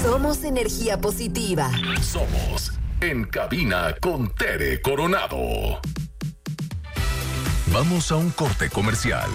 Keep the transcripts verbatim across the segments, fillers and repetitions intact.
Somos energía positiva. Somos En Cabina con Tere Coronado. Vamos a un corte comercial.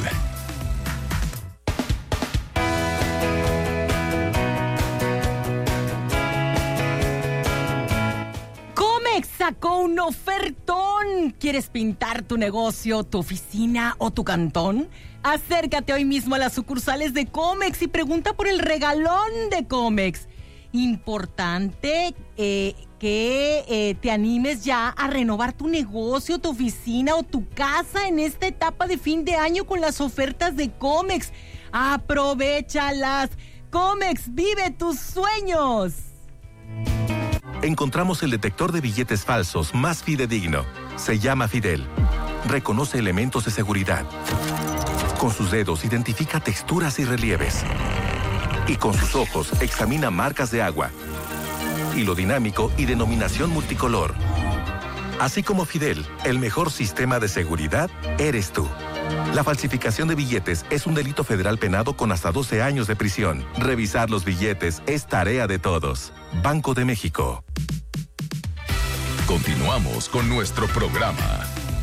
Comex sacó un ofertón. ¿Quieres pintar tu negocio, tu oficina o tu cantón? Acércate hoy mismo a las sucursales de Comex y pregunta por el regalón de Comex. Importante eh, que eh, te animes ya a renovar tu negocio, tu oficina o tu casa en esta etapa de fin de año con las ofertas de Comex. ¡Aprovéchalas! Comex, vive tus sueños. Encontramos el detector de billetes falsos más fidedigno. Se llama Fidel. Reconoce elementos de seguridad. Con sus dedos identifica texturas y relieves. Y con sus ojos examina marcas de agua. Hilo dinámico y denominación multicolor. Así como Fidel, el mejor sistema de seguridad eres tú. La falsificación de billetes es un delito federal penado con hasta doce años de prisión. Revisar los billetes es tarea de todos. Banco de México. Continuamos con nuestro programa.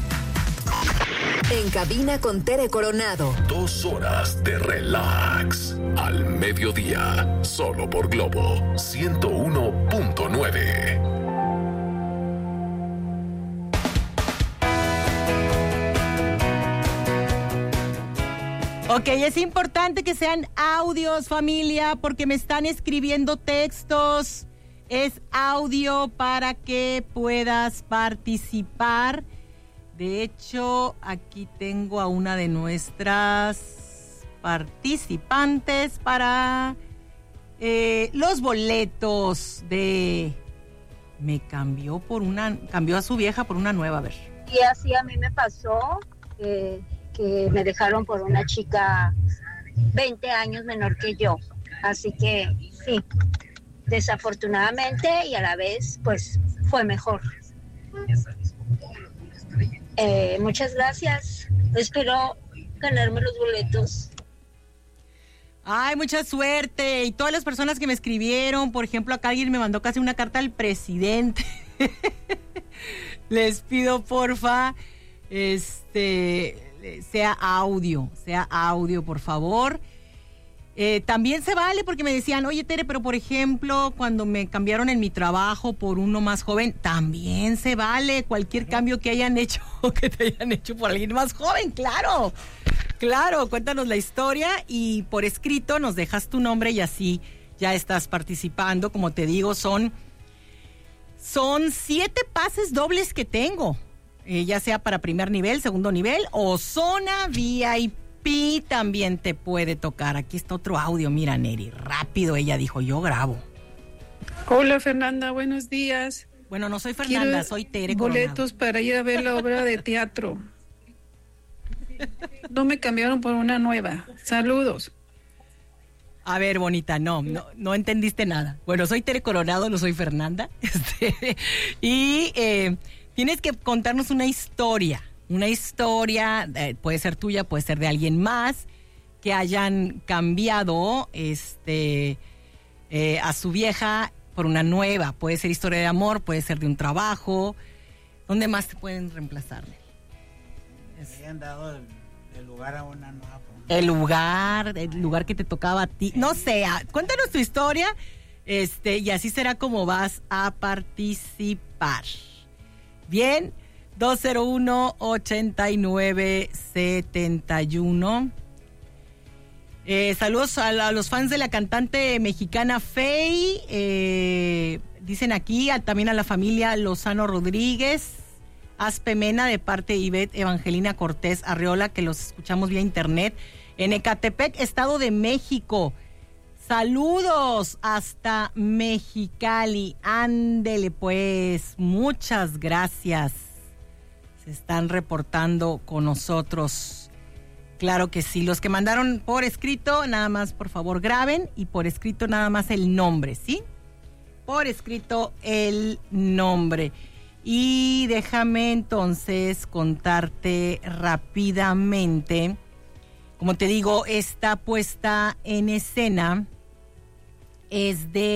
En Cabina con Tere Coronado. Dos horas de relax. Al mediodía. Solo por Globo ciento uno punto nueve. Ok, es importante que sean audios, familia, porque me están escribiendo textos. Es audio para que puedas participar. De hecho, aquí tengo a una de nuestras participantes para eh, los boletos de... Me cambió por una... Cambió a su vieja por una nueva, a ver. Y así a mí me pasó, eh, que me dejaron por una chica veinte años menor que yo. Así que, sí, desafortunadamente y a la vez, pues, fue mejor. Eh, muchas gracias. Espero ganarme los boletos. Ay, mucha suerte. Y todas las personas que me escribieron, por ejemplo, acá alguien me mandó casi una carta al presidente. Les pido, porfa, este, sea audio, sea audio, por favor. Eh, también se vale porque me decían, oye, Tere, pero por ejemplo, cuando me cambiaron en mi trabajo por uno más joven, también se vale cualquier cambio que hayan hecho, que te hayan hecho por alguien más joven, claro, claro, cuéntanos la historia y por escrito nos dejas tu nombre y así ya estás participando. Como te digo, son, son siete pases dobles que tengo, eh, ya sea para primer nivel, segundo nivel o zona V I P. También te puede tocar. Aquí está otro audio, mira, Neri, rápido, ella dijo, yo grabo. Hola, Fernanda, buenos días. Bueno, no soy Fernanda, Quiero soy Tere boletos Coronado. para ir a ver la obra de teatro. No me cambiaron por una nueva. Saludos. A ver, bonita, no, no, no entendiste nada. Bueno, soy Tere Coronado, no soy Fernanda. Este, y eh, tienes que contarnos una historia. Una historia, eh, puede ser tuya, puede ser de alguien más, que hayan cambiado este, eh, a su vieja por una nueva. Puede ser historia de amor, puede ser de un trabajo. ¿Dónde más te pueden reemplazarle? Es... Le han dado el, el lugar a una nueva. El lugar, el lugar que te tocaba a ti. Sí. No sé, cuéntanos tu historia este, y así será como vas a participar. Bien. dos cero uno, ochenta y nueve, setenta y uno. Eh, saludos a, a los fans de la cantante mexicana Fey. Eh, dicen aquí a, también a la familia Lozano Rodríguez. Aspe Mena de parte de Ivette Evangelina Cortés Arreola, que los escuchamos vía internet. En Ecatepec, Estado de México. Saludos hasta Mexicali. Ándele pues. Muchas gracias. Se están reportando con nosotros. Claro que sí. Los que mandaron por escrito, nada más por favor graben y por escrito nada más el nombre, ¿sí? Por escrito el nombre. Y déjame entonces contarte rápidamente. Como te digo, esta puesta en escena es de